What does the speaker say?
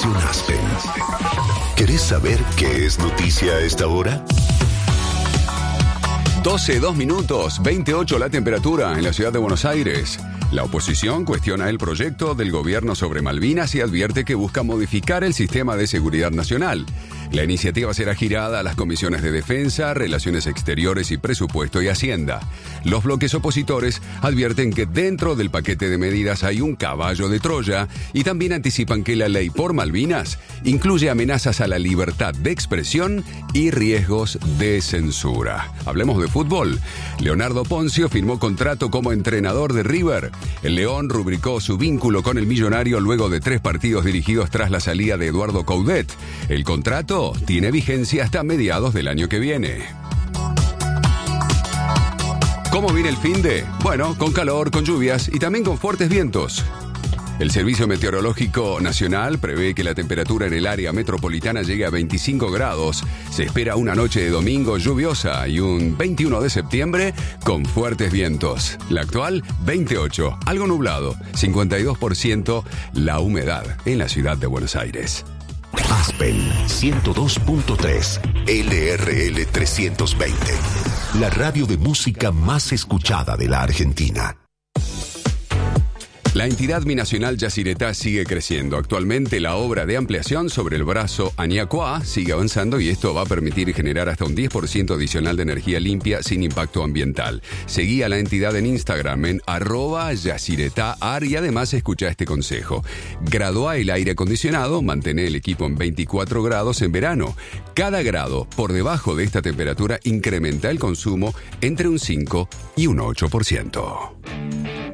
Estación Aspen. ¿Querés saber qué es noticia a esta hora? 12:02, 28 la temperatura en la ciudad de Buenos Aires. La oposición cuestiona el proyecto del gobierno sobre Malvinas y advierte que busca modificar el sistema de seguridad nacional. La iniciativa será girada a las comisiones de Defensa, Relaciones Exteriores y Presupuesto y Hacienda. Los bloques opositores advierten que dentro del paquete de medidas hay un caballo de Troya y también anticipan que la ley por Malvinas incluye amenazas a la libertad de expresión y riesgos de censura. Hablemos de fútbol. Leonardo Ponzio firmó contrato como entrenador de River. El León rubricó su vínculo con el millonario luego de 3 partidos dirigidos tras la salida de Eduardo Coudet. El contrato tiene vigencia hasta mediados del año que viene. ¿Cómo viene el finde? Bueno, con calor, con lluvias y también con fuertes vientos. El Servicio Meteorológico Nacional prevé que la temperatura en el área metropolitana llegue a 25 grados. Se espera una noche de domingo lluviosa y un 21 de septiembre con fuertes vientos. La actual, 28, algo nublado, 52% la humedad en la ciudad de Buenos Aires. Aspen 102.3 LRL 320. La radio de música más escuchada de la Argentina. La entidad binacional Yacyretá sigue creciendo. Actualmente la obra de ampliación sobre el brazo Aniacuá sigue avanzando y esto va a permitir generar hasta un 10% adicional de energía limpia sin impacto ambiental. Seguí a la entidad en Instagram en @YacyretáAR y además escucha este consejo. Gradúa el aire acondicionado, mantén el equipo en 24 grados en verano. Cada grado por debajo de esta temperatura incrementa el consumo entre un 5 y un 8%.